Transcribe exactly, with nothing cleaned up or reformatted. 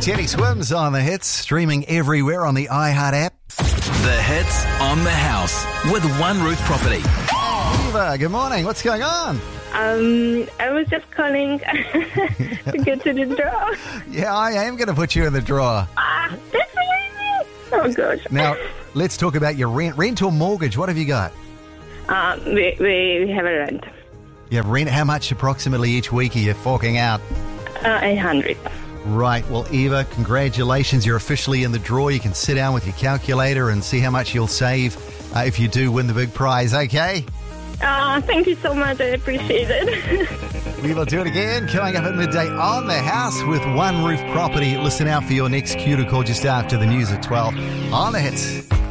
Teddy Swims on the hits, streaming everywhere on the iHeart app. The hits on the house with One Roof Property. Eva, good morning. What's going on? Um, I was just calling to get to the draw. Yeah, I am going to put you in the draw. Ah, that's amazing. Oh, gosh. Now, let's talk about your rent. Rent or mortgage? What have you got? Um, we, we have a rent. You have rent. How much approximately each week are you forking out? Uh, eight hundred. Right. Well, Eva, congratulations. You're officially in the draw. You can sit down with your calculator and see how much you'll save uh, if you do win the big prize, okay? Uh, thank you so much. I appreciate it. We will do it again coming up at midday on the house with One Roof Property. Listen out for your next cue to call just after the news at twelve on the hits.